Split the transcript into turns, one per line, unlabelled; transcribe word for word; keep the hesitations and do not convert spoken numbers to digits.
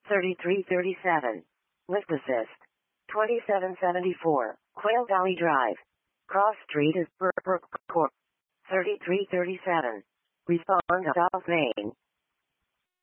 thirty-three thirty-seven. Lift assist. twenty-seven seventy-four. Quail Valley Drive. Cross Street is Burke Court. thirty-three thirty-seven. Respond to South Main.